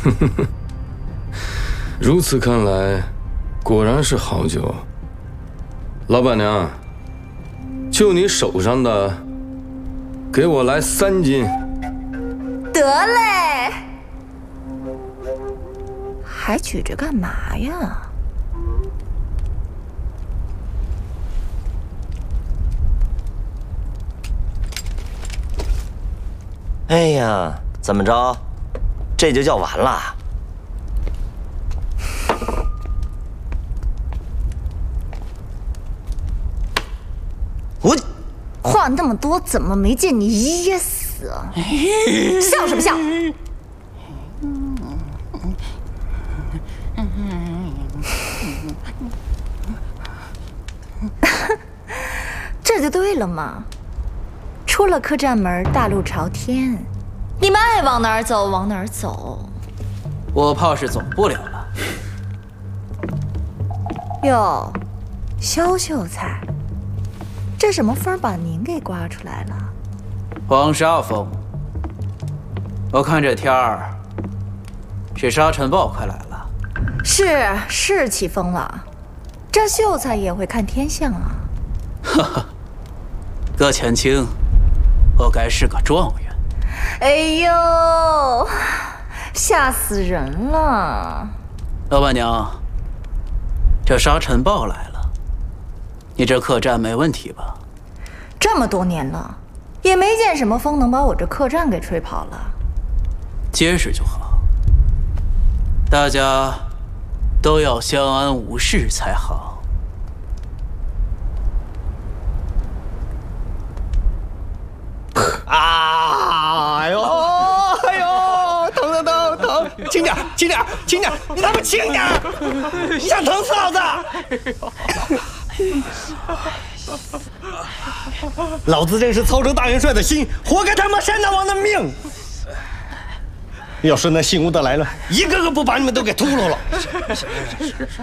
如此看来，果然是好酒。老板娘，就你手上的，给我来3斤。 得嘞，还举着干嘛呀？ 哎呀，怎么着？这就叫完了？我话那么多，怎么没见你噎死啊？笑什么笑？这就对了嘛。出了客栈门，大路朝天，你们爱往哪儿走往哪儿走。 我怕是走不了了。 哟，萧秀才，这什么风把您给刮出来了？ 黄沙风。我看这天儿，是沙尘暴快来了。 是起风了，这秀才也会看天象啊。 哈哈，搁前清，我该是个状元。 哎呦，吓死人了！ 老板娘，这沙尘暴来了，你这客栈没问题吧？ 这么多年了，也没见什么风能把我这客栈给吹跑了。 结实就好，大家都要相安无事才好。 啊！哎呦，疼！轻点，你他妈轻点！你想疼死老子！老子认识曹州大元帅的心，活该他妈单大王的命。要是那姓吴的来了，一个个不把你们都给秃噜了。